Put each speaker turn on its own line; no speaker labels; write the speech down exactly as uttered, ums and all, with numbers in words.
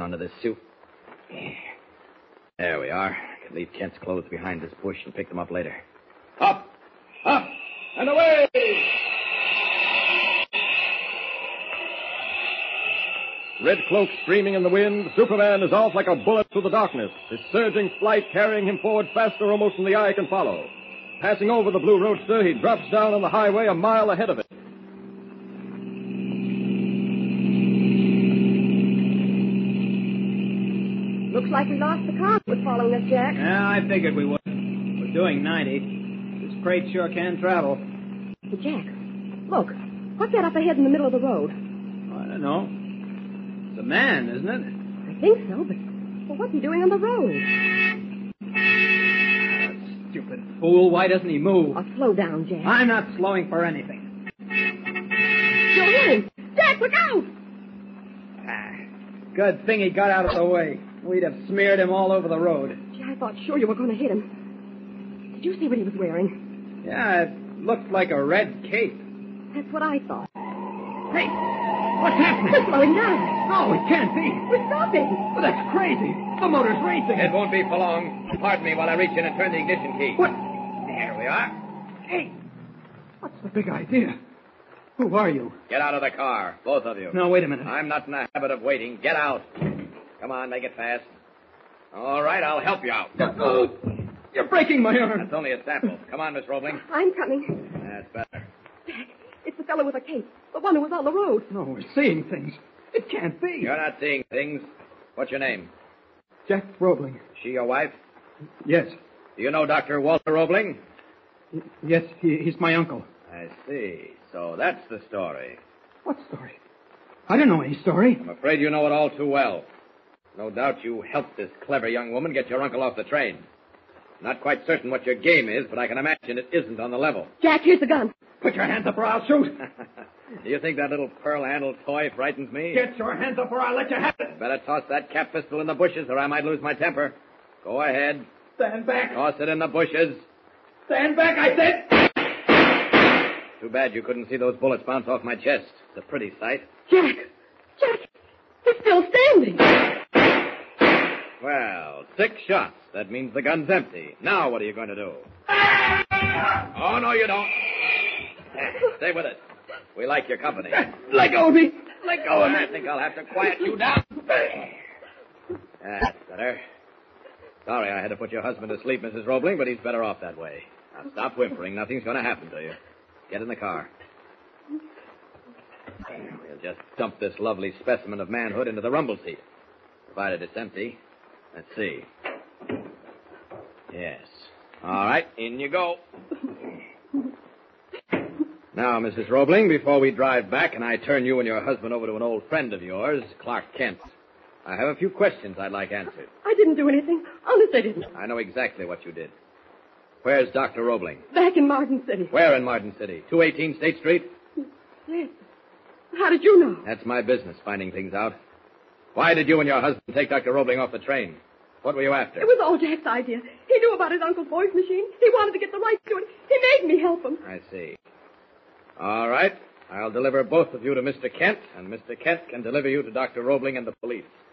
onto this suit. There we are. I can leave Kent's clothes behind this bush and pick them up later. Up! Up! And away!
Red cloak streaming in the wind, Superman is off like a bullet through the darkness, his surging flight carrying him forward faster almost than the eye can follow. Passing over the blue roadster, he drops down on the highway a mile ahead of it.
Looks like we lost the car that was following us, Jack.
Yeah, I figured we would. We're doing ninety. This crate sure can travel.
Hey, Jack, look. What's that up ahead in the middle of the road?
I don't know. It's a man, isn't it?
I think so, but well, what's he doing on the road?
Ah, stupid fool. Why doesn't he move?
Oh, slow down, Jack.
I'm not slowing for anything.
You'll hit him. Jack, look out!
Ah, good thing he got out of the way. We'd have smeared him all over the road.
Gee, I thought sure you were going to hit him. Did you see what he was wearing?
Yeah, it looked like a red cape.
That's what I thought.
Hey, what's happening?
We're slowing down.
No, it can't be.
We're stopping.
But that's crazy. The motor's racing.
It won't be for long. Pardon me while I reach in and turn the ignition key.
What?
There we are.
Hey, what's the big idea? Who are you?
Get out of the car, both of you.
No, wait a minute.
I'm not in the habit of waiting. Get out. Come on, make it fast. All right, I'll help you out.
Oh, you're breaking my arm.
That's only a sample. Come on, Miss Roebling.
I'm coming.
That's better.
Jack, it's the fellow with the cape. The one who was on the road.
No, we're seeing things. It can't be.
You're not seeing things. What's your name?
Jack Roebling.
She your wife?
Yes.
Do you know Doctor Walter Roebling?
Y- yes, he, he's my uncle.
I see. So that's the story.
What story? I don't know any story.
I'm afraid you know it all too well. No doubt you helped this clever young woman get your uncle off the train. Not quite certain what your game is, but I can imagine it isn't on the level.
Jack, here's the gun.
Put your hands up or I'll shoot.
Do you think that little pearl-handled toy frightens me?
Get your hands up or I'll let you have it.
Better toss that cap pistol in the bushes or I might lose my temper. Go ahead.
Stand back.
Toss it in the bushes.
Stand back, I said.
Too bad you couldn't see those bullets bounce off my chest. It's a pretty sight.
Jack! Jack! He's still standing.
Well, six shots. That means the gun's empty. Now what are you going to do? Oh, no, you don't. Stay with us. We like your company.
Let go of me. Let go of me.
I think I'll have to quiet you down. That's better. Sorry I had to put your husband to sleep, Missus Roebling, but he's better off that way. Now stop whimpering. Nothing's going to happen to you. Get in the car. We'll just dump this lovely specimen of manhood into the rumble seat. Provided it's empty. Let's see. Yes. All right, in you go. Now, Missus Roebling, before we drive back and I turn you and your husband over to an old friend of yours, Clark Kent, I have a few questions I'd like answered.
I didn't do anything. Honest, I didn't.
I know exactly what you did. Where's Doctor Roebling?
Back in Martin City.
Where in Martin City? two eighteen State Street?
Yes. How did you know?
That's my business, finding things out. Why did you and your husband take Doctor Roebling off the train? What were you after?
It was all Jack's idea. He knew about his uncle's voice machine. He wanted to get the rights to it. He made me help him.
I see. All right. I'll deliver both of you to Mister Kent, and Mister Kent can deliver you to Doctor Roebling and the police.